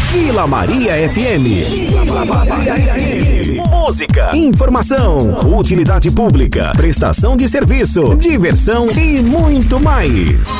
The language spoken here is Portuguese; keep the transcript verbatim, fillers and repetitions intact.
Vila Maria F M. Vila Maria F M. Música, informação, utilidade pública, prestação de serviço, diversão e muito mais.